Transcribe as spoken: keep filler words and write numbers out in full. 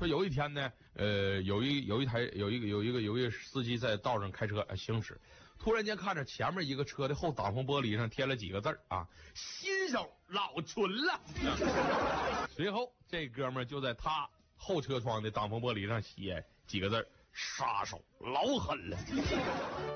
说有一天呢，呃，有一有一台有一个有一个有一个司机在道上开车、呃、行驶，突然间看着前面一个车的后挡风玻璃上贴了几个字啊，新手老纯了。随后这哥们儿就在他后车窗的挡风玻璃上写几个字，杀手老狠了。